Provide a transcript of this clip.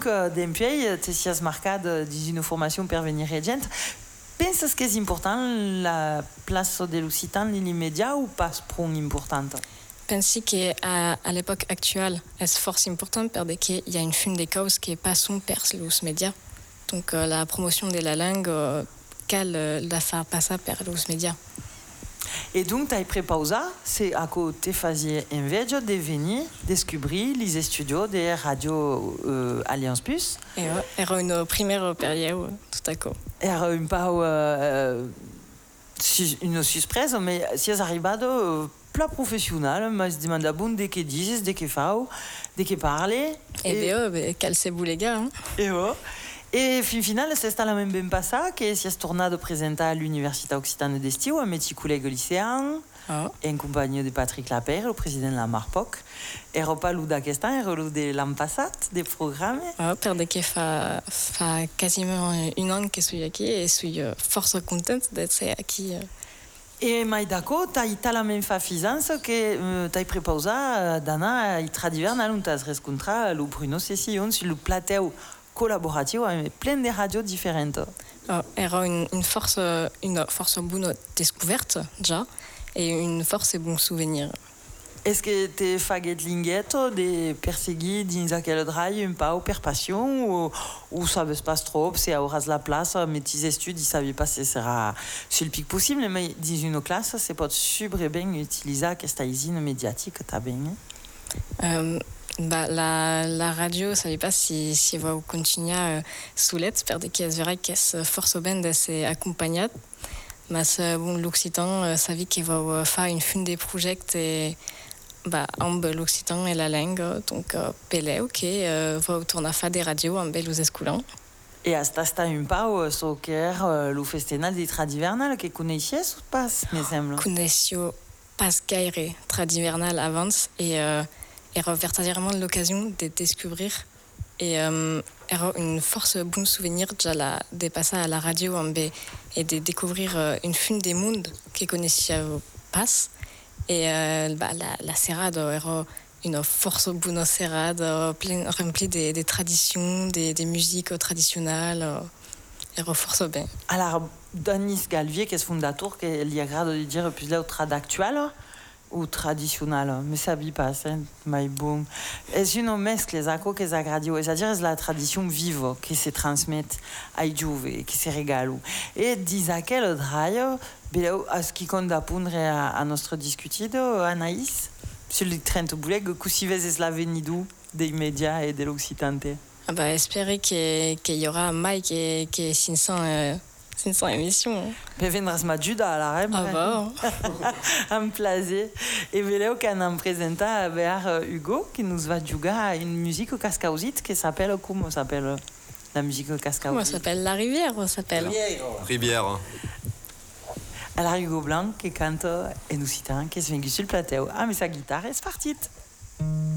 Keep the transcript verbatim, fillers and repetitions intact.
donc, d'empiei, te sias marcat dins una formació per venir regent. Penses que és important la plaça de l'occitan en l'immédiat ou pas prou importante? Pensi que à, à l'époque actuelle, est force importante parce qu'il y a une fume des causes qui passent per los médias. Donc euh, la promotion de la langue, euh, qu'elle euh, la fa passer per los médias. Et donc, tu as préparé, c'est à côté faisais enveja de venir découvrir les studios de Radio euh, Alliance Plus. Et ouais, era une première période, tout à coup. Era un peu euh, une surprise, mais si es arrivado euh, pla professionnel, mas demandabun de que dices, de que fau, de que parle. Et, et bien, ben, calcez-vous les gars. Hein. Et ouais. Et fin final, c'est la même ben passa que si es tornado presenta à l'Université Occitane d'Estiu, un petit collègue lycéen, oh. En compagnie de Patrick Lapère, le président de la Marpoc. Era pas l'ou d'aquest any, era l'ou de l'an passat, des programmes. Oh, per de que fa, fa quasiment un an que je suis ici et je suis uh, force contente d'être ici. Uh. Et mai d'accord, tu as la même faisance que uh, tu as préparé d'anar a Tradivernal, on t'a rencontré le Bruno Cessillon sur le plateau collaboratif avec plein de radios différentes. Oh, era une, une force, une force bonne découverte déjà et une force et bon souvenir. Est-ce que tu fais des linguettes, de perséguir dans quel drive un peu per passion ou, ou ça ne se passe trop, c'est à horas la place, mais tes études, ils ne savaient pas si ce sera sur le pic possible, mais dans une classe, c'est pas super bien utiliser cette usine médiatique, tu as bien. Euh, bah, la, la radio, je ne savais pas si, si elle va continuer euh, sous l'aide, parce qu'elle verrait qu'elle force bien d'être accompagnée. Mais bon, l'Occitan, euh, savait qu'il va faire une fin des projets et bah, amb l'occitan et la langue, donc euh, peleu que euh, va tourner à faire des radios amb els escolans. Et hasta hasta un pau so que era lo festival de Tradivernal que coneixies ou pas, me sembla? Coneixo pas gaire Tradivernal abans et euh, era verdaderament l'occasion de découvrir et euh, era une force bon souvenir déjà la, de passer à la radio amb et de découvrir euh, une fin des mondes que connaissais pas. Et euh, bah, la, la serrade era une force bonne serrade, plein, remplie de, de traditions, de, de musiques traditionnelles. Era force bien. Alors, Denis Galvier, qui est fondateur, qu'il y a grade de dire plus là au trad actuel ou traditionnel, mais ça ne pas, c'est mais bon. C'est une mescla, les accords que radio, c'est-à-dire c'est la tradition vive qui se transmet à Juve, qui se régale. Et disait quel drive. À ce qui compte d'apprendre à, à notre discutido, Anaïs, sur les trente boulettes, que si vous êtes la venidou des médias et de l'Occitante. Ah bah, espérer qu'il qu y aura Mike et que cinq cents, euh, cinq cents émissions. Mais vendras m'ajuda à la rêve. Ah bah. Un plaisir. Et voilà qu'on a présenté vers Hugo qui nous va jouer à une musique cascausite qui s'appelle, comment s'appelle la musique cascausite? Comment s'appelle? La rivière, on s'appelle. Rivière. À la Hugo Blanc qui cante en occitan, qui se vient sur le plateau. Ah, mais sa guitare est partie.